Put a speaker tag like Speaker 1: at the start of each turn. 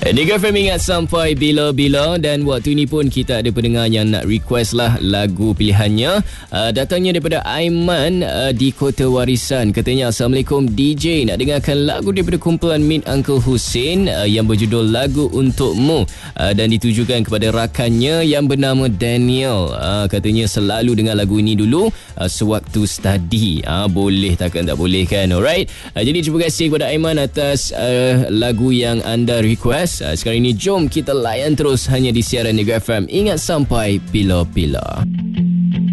Speaker 1: Negeri FM ingat sampai bila-bila, dan waktu ini pun kita ada pendengar yang nak request lah lagu pilihannya. Datangnya daripada Aiman di Kota Warisan. Katanya, Assalamualaikum DJ, nak dengarkan lagu daripada kumpulan Meet Uncle Hussein yang berjudul Lagu Untukmu, dan ditujukan kepada rakannya yang bernama Daniel. Katanya selalu dengar lagu ini dulu sewaktu study. Boleh, takkan tak boleh kan? Alright. Jadi terima kasih kepada Aiman atas lagu yang anda request. Sekarang ini jom kita layan terus hanya di siaran Negeri FM. Ingat sampai bila-bila.